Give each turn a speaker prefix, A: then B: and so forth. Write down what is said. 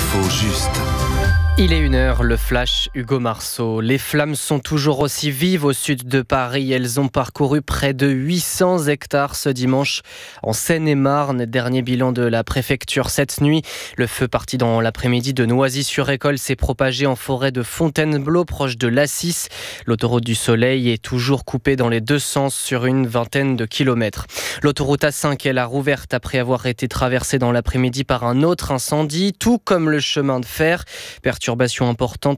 A: L'info juste.
B: Il est 1h, le flash Hugo Marceau. Les flammes sont toujours aussi vives au sud de Paris. Elles ont parcouru près de 800 hectares ce dimanche en Seine-et-Marne. Dernier bilan de la préfecture cette nuit. Le feu parti dans l'après-midi de Noisy-sur-École s'est propagé en forêt de Fontainebleau, proche de l'Assis. L'autoroute du Soleil est toujours coupée dans les deux sens sur une vingtaine de kilomètres. L'autoroute A5, elle a rouverte après avoir été traversée dans l'après-midi par un autre incendie, tout comme le chemin de fer. Perturbation importante